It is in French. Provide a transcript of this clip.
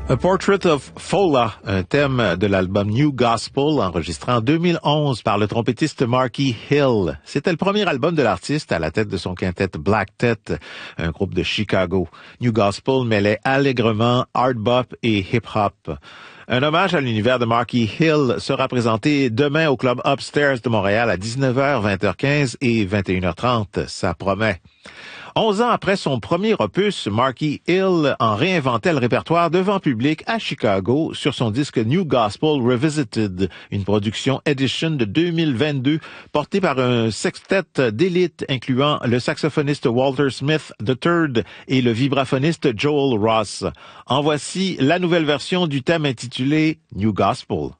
A Portrait of Fola, un thème de l'album New Gospel, enregistré en 2011 par le trompettiste Marky Hill. C'était le premier album de l'artiste à la tête de son quintet Black Tet, un groupe de Chicago. New Gospel mêlait allègrement hard bop et hip-hop. Un hommage à l'univers de Marky Hill sera présenté demain au Club Upstairs de Montréal à 19h, 20h15 et 21h30. Ça promet. 11 ans après son premier opus, Marky Hill en réinventait le répertoire devant public à Chicago sur son disque New Gospel Revisited, une production Edition de 2022 portée par un sextet d'élite incluant le saxophoniste Walter Smith III et le vibraphoniste Joel Ross. En voici la nouvelle version du thème intitulé New Gospel.